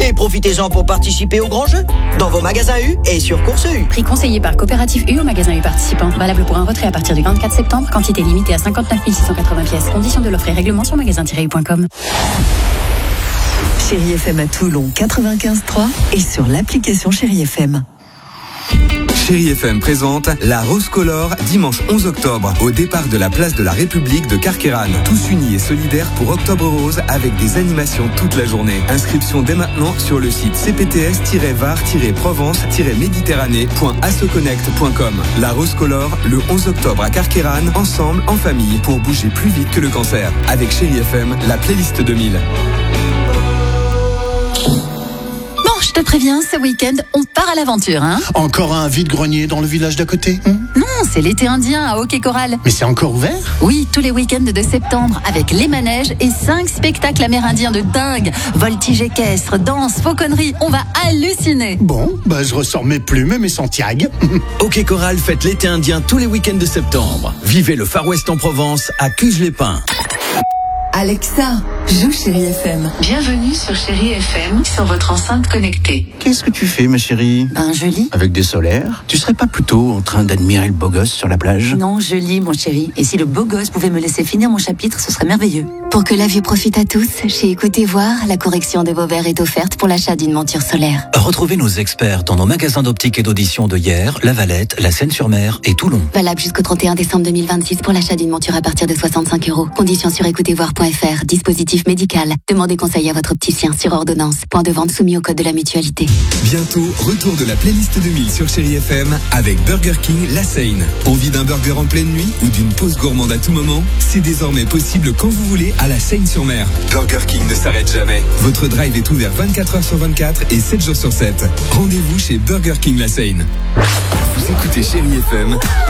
Et profitez-en pour participer au grand jeu dans vos magasins U et sur Course U. Prix conseillé par Coopérative U au magasin U participant. Valable pour un retrait à partir du 24 septembre. Quantité limitée à 59 680 pièces. Conditions de l'offre et règlement sur magasin-u.com. Chérie FM à Toulon 95.3 et sur l'application Chérie FM. Chérie FM présente la Rose Color dimanche 11 octobre au départ de la place de la République de Carqueiranne. Tous unis et solidaires pour Octobre Rose avec des animations toute la journée. Inscription dès maintenant sur le site cpts-var-provence-méditerranée.assoconnect.com. La Rose Color le 11 octobre à Carqueiranne, ensemble, en famille, pour bouger plus vite que le cancer. Avec Chérie FM, la playlist 2000. Je te préviens, ce week-end, on part à l'aventure, hein. Encore un vide-grenier dans le village d'à côté? Non, c'est l'été indien à Hockey Coral. Mais c'est encore ouvert? Oui, tous les week-ends de septembre, avec les manèges et 5 spectacles amérindiens de dingue. Voltige équestre, danse, fauconnerie, on va halluciner. Bon, je ressors mes plumes et mes Santiago. Hockey Coral fête l'été indien tous les week-ends de septembre. Vivez le Far West en Provence à Cuges-les-Pins. Alexa, joue Chérie FM. Bienvenue sur Chérie FM, sur votre enceinte connectée. Qu'est-ce que tu fais, ma chérie? Je lis. Avec des solaires? Tu serais pas plutôt en train d'admirer le beau gosse sur la plage? Non, je lis, mon chéri. Et si le beau gosse pouvait me laisser finir mon chapitre, ce serait merveilleux. Pour que la vue profite à tous, chez Écoutez Voir, la correction de vos verres est offerte pour l'achat d'une monture solaire. Retrouvez nos experts dans nos magasins d'optique et d'audition de Hyères, La Valette, La Seine-sur-Mer et Toulon. Valable jusqu'au 31 décembre 2026 pour l'achat d'une monture à partir de 65 €. Conditions sur écoutezvoir.fr. Dispositif médical. Demandez conseil à votre opticien sur ordonnance. Point de vente soumis au code de la mutualité. Bientôt, retour de la playlist 2000 sur Chérie FM avec Burger King La Seine. Envie d'un burger en pleine nuit ou d'une pause gourmande à tout moment? C'est désormais possible quand vous voulez à La Seine-sur-Mer. Burger King ne s'arrête jamais. Votre drive est ouvert 24 h sur 24 et 7 jours sur 7. Rendez-vous chez Burger King La Seine. Vous écoutez Chérie FM